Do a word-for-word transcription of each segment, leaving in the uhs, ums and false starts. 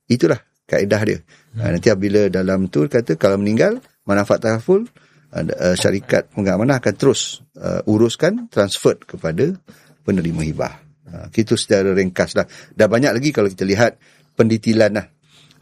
itulah kaedah dia. Hmm. Uh, nanti apabila dalam tu kata kalau meninggal manfaat takaful, uh, uh, syarikat pemegang amanah akan terus uh, uruskan transfer kepada penerima hibah. Uh, itu secara ringkas lah. Dah banyak lagi kalau kita lihat pendetilan lah.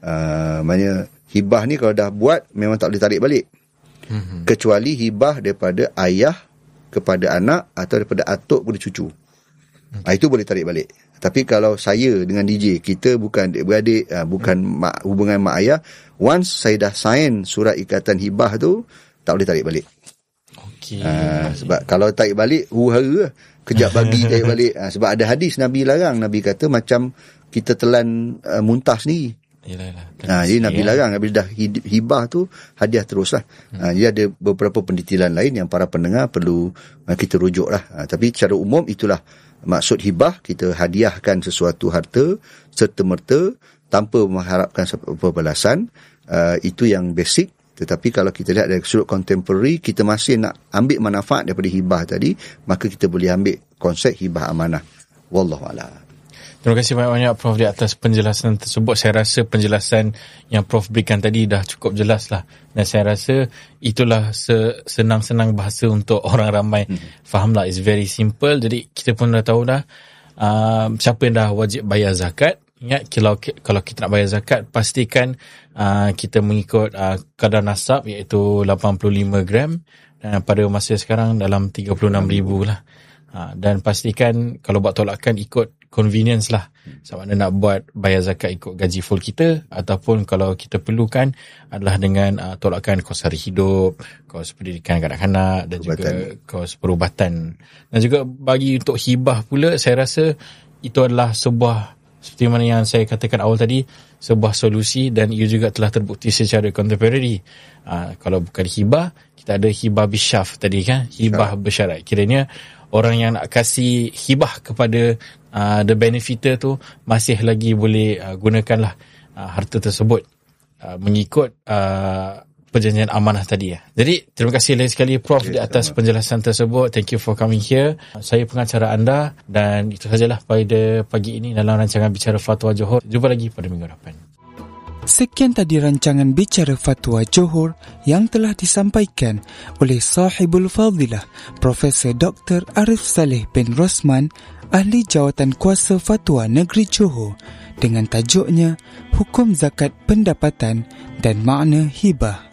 Uh, maknanya hibah ni kalau dah buat memang tak boleh tarik balik. Hmm. Kecuali hibah daripada ayah kepada anak atau daripada atuk kepada cucu. Hmm. Uh, itu boleh tarik balik. Tapi kalau saya dengan D J, kita bukan adik-beradik, uh, bukan mak, hubungan mak ayah, once saya dah sign surat ikatan hibah tu, tak boleh tarik balik. Okay. Uh, sebab kalau tarik balik, huru-hara, kejap bagi tarik balik. Uh, sebab ada hadis Nabi larang, Nabi kata macam kita telan uh, muntah sendiri. Yalah, uh, jadi Nabi ya. larang, Nabi dah hibah tu, hadiah teruslah. Hmm. Uh, jadi ada beberapa pendetilan lain yang para pendengar perlu uh, kita rujuk lah. Uh, tapi secara umum itulah maksud hibah, kita hadiahkan sesuatu harta serta-merta tanpa mengharapkan pembalasan. Uh, itu yang basic. Tetapi kalau kita lihat dari sudut contemporary, kita masih nak ambil manfaat daripada hibah tadi, maka kita boleh ambil konsep hibah amanah. Wallahualam. Terima kasih banyak-banyak Prof di atas penjelasan tersebut. Saya rasa penjelasan yang Prof berikan tadi dah cukup jelas lah. Dan saya rasa itulah senang-senang bahasa untuk orang ramai hmm. faham lah. It's very simple. Jadi kita pun dah tahu dah uh, siapa yang dah wajib bayar zakat. Ingat, kalau, kalau kita nak bayar zakat, pastikan uh, kita mengikut uh, kadar nasab iaitu lapan puluh lima gram. Dan pada masa sekarang dalam tiga puluh enam ribu lah. Uh, dan pastikan kalau buat tolakan ikut convenience lah. Sama ada nak buat bayar zakat ikut gaji full kita, ataupun kalau kita perlukan adalah dengan uh, tolakan kos hari hidup, kos pendidikan kanak-kanak dan perubatan. Juga kos perubatan. Dan juga bagi untuk hibah pula, saya rasa itu adalah sebuah, seperti mana yang saya katakan awal tadi, sebuah solusi dan ia juga telah terbukti secara contemporary. Uh, kalau bukan hibah, kita ada hibah bisyaf tadi kan, hibah bersyarat. Kiranya orang yang nak kasih hibah kepada uh, the benefiter tu masih lagi boleh uh, gunakanlah uh, harta tersebut uh, mengikut uh, perjanjian amanah tadi ya. Jadi terima kasih lagi sekali Prof okay, di atas sama. penjelasan tersebut. Thank you for coming here. Saya pengacara anda dan itu sajalah pada pagi ini dalam rancangan Bicara Fatwa Johor. Jumpa lagi pada minggu depan. Sekian tadi rancangan Bicara Fatwa Johor yang telah disampaikan oleh Sahibul Fadilah Profesor Doktor Arif Saleh bin Rosman, Ahli Jawatan Kuasa Fatwa Negeri Johor, dengan tajuknya Hukum Zakat Pendapatan dan Makna Hibah.